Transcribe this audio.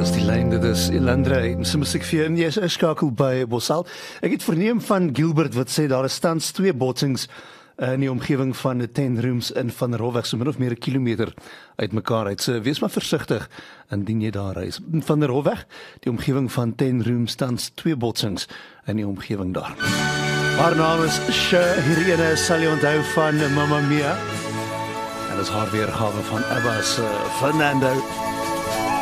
Dis die lyn, dit is Elandra, se musiek vir en jy is skakel by Bosal. Ek het verneem van Gilbert wat sê daar is tans 2 botsings in die omgewing van 10 rooms in Van der Hofweg, so min of meer 'n kilometer uitmekaar uit. So wees maar versigtig indien jy daar reis. Van der Hofweg, die omgewing van 10 rooms, tans 2 botsings in die omgewing daar. Haar naam is Shireen, sal jy onthou van Mamma Mia. En dis haar weergawe van Abba's Fernando.